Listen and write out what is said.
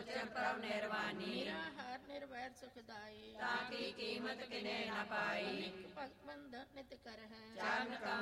ਲੋਚਨ ਪ੍ਰਭ ਨਿਰਵਾਣੀ। ਨਿਰਾਹਾਰ ਨਿਰਵੈਰ ਸੁਖਦਾਈ, ਤਾਂ ਕੀ ਕੀਮਤ ਕਿਨੇ ਨਾ ਪਾਈ। ਅਨੇਕ ਭਗਤ ਬੰਧਨ ਨਿਤ ਕਰ ਹੈ, ਚਰਨ